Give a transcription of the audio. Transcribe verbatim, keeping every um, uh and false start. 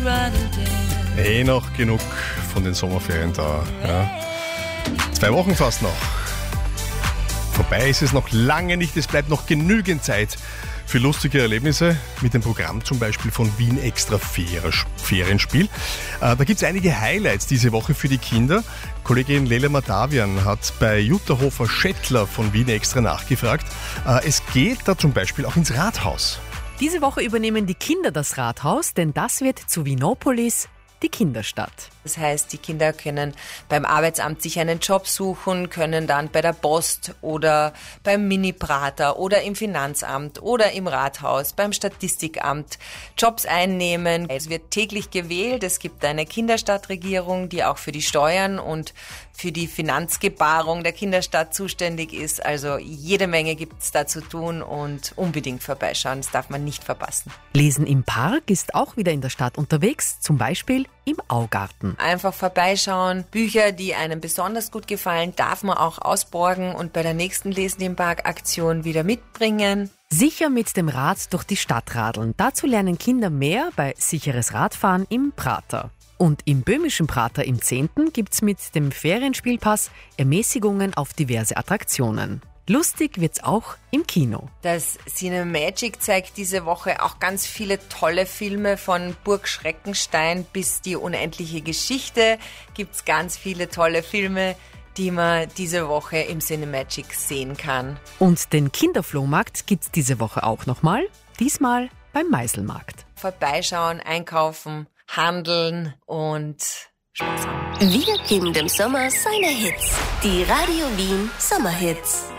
Eh noch genug von den Sommerferien da. Ja. Zwei Wochen fast noch. Vorbei ist es noch lange nicht. Es bleibt noch genügend Zeit für lustige Erlebnisse mit dem Programm zum Beispiel von Wien Extra Ferienspiel. Äh, da gibt es einige Highlights diese Woche für die Kinder. Kollegin Lele Madavian hat bei Jutta Hofer-Schettler von Wien Extra nachgefragt. Äh, es geht da zum Beispiel auch ins Rathaus. Diese Woche übernehmen die Kinder das Rathaus, denn das wird zu Winopolis die Kinderstadt. Das heißt, die Kinder können beim Arbeitsamt sich einen Job suchen, können dann bei der Post oder beim Mini-Prater oder im Finanzamt oder im Rathaus, beim Statistikamt Jobs einnehmen. Es wird täglich gewählt. Es gibt eine Kinderstadtregierung, die auch für die Steuern und für die Finanzgebarung der Kinderstadt zuständig ist. Also jede Menge gibt es da zu tun und unbedingt vorbeischauen. Das darf man nicht verpassen. Lesen im Park ist auch wieder in der Stadt unterwegs, zum Beispiel im Augarten. Einfach vorbeischauen. Bücher, die einem besonders gut gefallen, darf man auch ausborgen und bei der nächsten Lesen im Park Aktion wieder mitbringen. Sicher mit dem Rad durch die Stadt radeln. Dazu lernen Kinder mehr bei sicheres Radfahren im Prater. Und im böhmischen Prater im zehnten gibt's mit dem Ferienspielpass Ermäßigungen auf diverse Attraktionen. Lustig wird's auch im Kino. Das Cinemagic zeigt diese Woche auch ganz viele tolle Filme, von Burg Schreckenstein bis Die unendliche Geschichte. Gibt's ganz viele tolle Filme, die man diese Woche im Cinemagic sehen kann. Und den Kinderflohmarkt gibt's diese Woche auch nochmal, diesmal beim Meiselmarkt. Vorbeischauen, einkaufen, handeln und Spaß haben. Wir geben dem Sommer seine Hits. Die Radio Wien Sommerhits.